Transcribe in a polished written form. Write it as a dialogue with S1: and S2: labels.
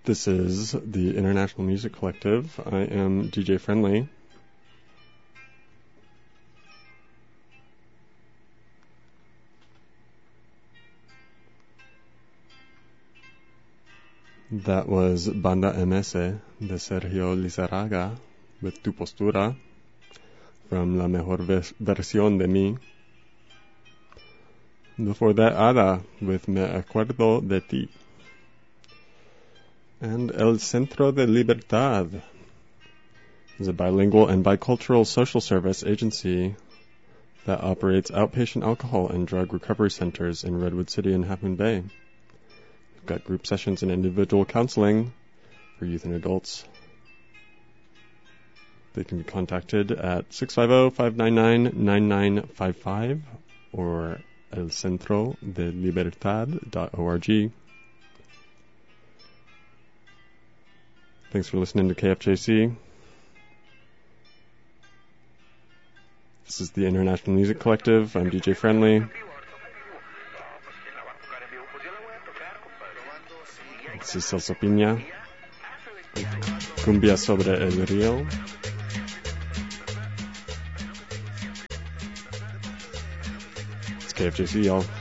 S1: This is the International Music Collective. I am DJ Friendly. That was Banda MS de Sergio Lizarraga with Tu Postura from La Mejor Versión de Mí. Before that, Ada with Me Acuerdo de Ti. And El Centro de Libertad is a bilingual and bicultural social service agency that operates outpatient alcohol and drug recovery centers in Redwood City and Half Moon Bay. We've got group sessions and individual counseling for youth and adults. They can be contacted at 650-599-9955 or elcentrodelibertad.org. Thanks for listening to KFJC. This is the International Music Collective. I'm DJ Friendly. This is Celso Piña. Cumbia sobre el río. It's KFJC, y'all.